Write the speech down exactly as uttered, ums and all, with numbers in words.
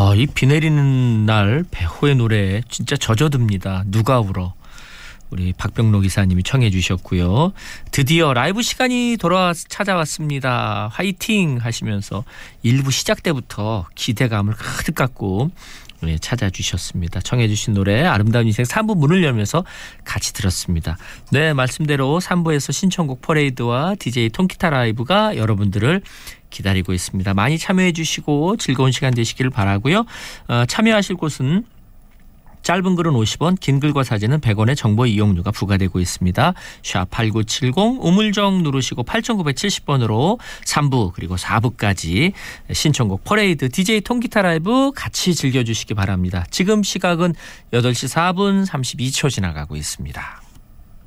아, 이 비 내리는 날 배호의 노래 진짜 젖어듭니다. 누가 울어. 우리 박병록 이사님이 청해 주셨고요. 드디어 라이브 시간이 돌아와 찾아왔습니다. 화이팅 하시면서 일 부 시작 때부터 기대감을 가득 갖고 네, 찾아주셨습니다. 청해 주신 노래 아름다운 인생 삼 부 문을 열면서 같이 들었습니다. 네, 말씀대로 삼 부에서 신청곡 퍼레이드와 디제이 통기타 라이브가 여러분들을 기다리고 있습니다. 많이 참여해 주시고 즐거운 시간 되시길 바라고요. 어, 참여하실 곳은 짧은 글은 오십 원, 긴 글과 사진은 백 원의 정보 이용료가 부과되고 있습니다. 샵 팔구칠공 우물정 누르시고 팔천구백칠십 번으로 삼 부 그리고 사 부까지 신청곡 퍼레이드 디제이 통기타 라이브 같이 즐겨주시기 바랍니다. 지금 시각은 여덟 시 사 분 삼십이 초 지나가고 있습니다.